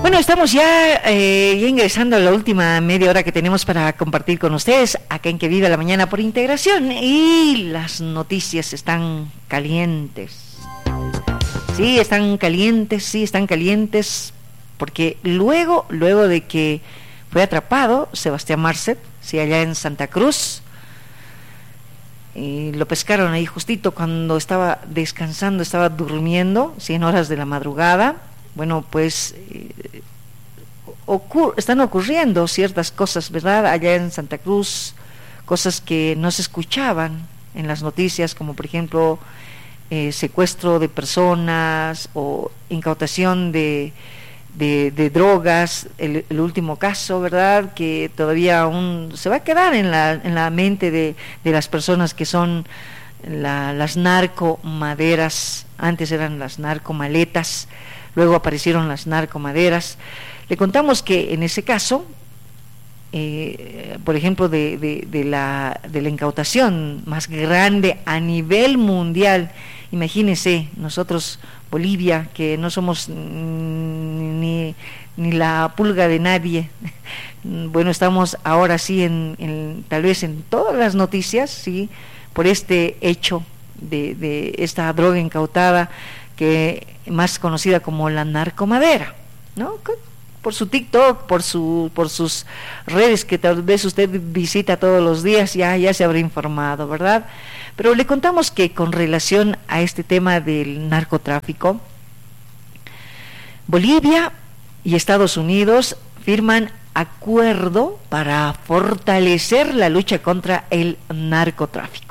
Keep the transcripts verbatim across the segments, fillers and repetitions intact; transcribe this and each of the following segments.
Bueno, estamos ya, eh, ya ingresando a la última media hora que tenemos para compartir con ustedes acá en Que Viva la Mañana por Integración, y las noticias están calientes. Sí, están calientes, sí, están calientes, porque luego, luego de que fue atrapado Sebastián Marcet, sí, allá en Santa Cruz, y lo pescaron ahí justito cuando estaba descansando, estaba durmiendo, sí, en horas de la madrugada. Bueno, pues eh, ocur- están ocurriendo ciertas cosas, ¿verdad? Allá en Santa Cruz, cosas que no se escuchaban en las noticias, como por ejemplo eh, secuestro de personas o incautación de, de, de drogas, el, el último caso, ¿verdad? Que todavía aún se va a quedar en la, en la mente de, de las personas que son la, las narcomaderas. Antes eran las narcomaletas, luego aparecieron las narcomaderas. Le contamos que en ese caso, eh, por ejemplo, de, de, de, la, de la incautación más grande a nivel mundial, imagínense, nosotros, Bolivia, que no somos ni, ni la pulga de nadie, bueno, estamos ahora sí, en, en, tal vez en todas las noticias, sí, por este hecho de, de esta droga incautada, que más conocida como la narcomadera, ¿no? Por su TikTok, por su, por sus redes que tal vez usted visita todos los días, ya, ya se habrá informado, ¿verdad? Pero le contamos que con relación a este tema del narcotráfico, Bolivia y Estados Unidos firman acuerdo para fortalecer la lucha contra el narcotráfico.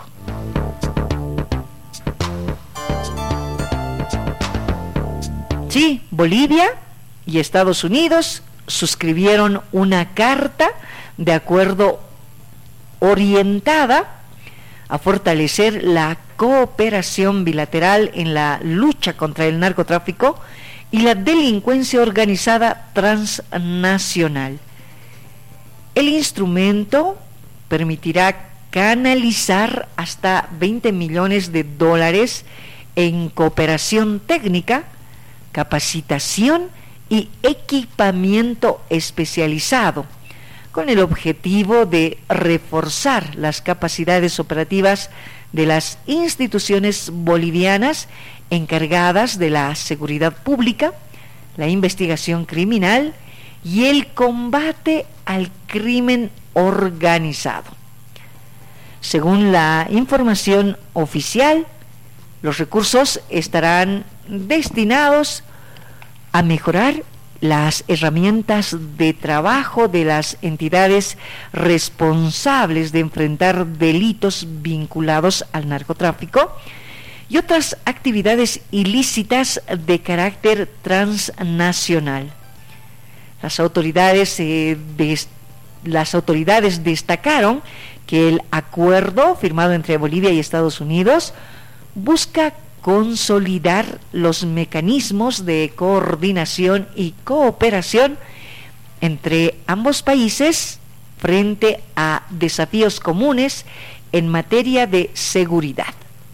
Sí, Bolivia y Estados Unidos suscribieron una carta de acuerdo orientada a fortalecer la cooperación bilateral en la lucha contra el narcotráfico y la delincuencia organizada transnacional. El instrumento permitirá canalizar hasta veinte millones de dólares en cooperación técnica, capacitación y equipamiento especializado, con el objetivo de reforzar las capacidades operativas de las instituciones bolivianas encargadas de la seguridad pública, la investigación criminal y el combate al crimen organizado. Según la información oficial, los recursos estarán destinados a mejorar las herramientas de trabajo de las entidades responsables de enfrentar delitos vinculados al narcotráfico y otras actividades ilícitas de carácter transnacional. Las autoridades, eh, des, las autoridades destacaron que el acuerdo firmado entre Bolivia y Estados Unidos busca consolidar los mecanismos de coordinación y cooperación entre ambos países frente a desafíos comunes en materia de seguridad.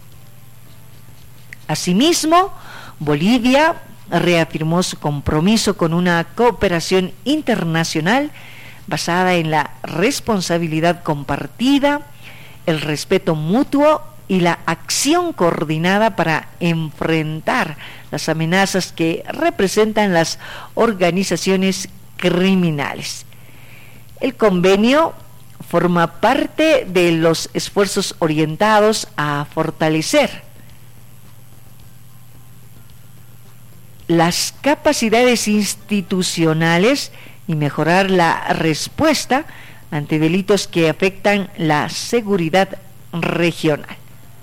Asimismo, Bolivia reafirmó su compromiso con una cooperación internacional basada en la responsabilidad compartida, el respeto mutuo y la acción coordinada para enfrentar las amenazas que representan las organizaciones criminales. El convenio forma parte de los esfuerzos orientados a fortalecer las capacidades institucionales y mejorar la respuesta ante delitos que afectan la seguridad regional.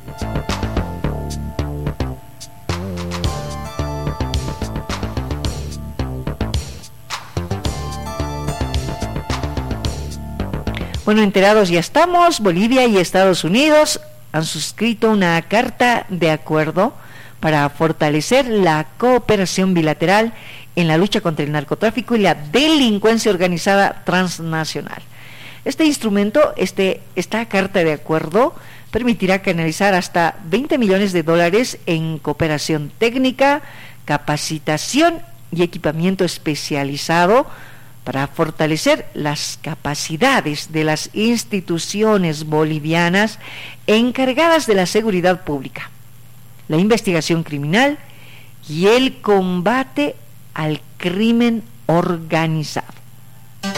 Bueno, enterados ya estamos. Bolivia y Estados Unidos han suscrito una carta de acuerdo para fortalecer la cooperación bilateral en la lucha contra el narcotráfico y la delincuencia organizada transnacional. Este instrumento, este, esta carta de acuerdo, permitirá canalizar hasta veinte millones de dólares en cooperación técnica, capacitación y equipamiento especializado para fortalecer las capacidades de las instituciones bolivianas encargadas de la seguridad pública, la investigación criminal y el combate al crimen organizado.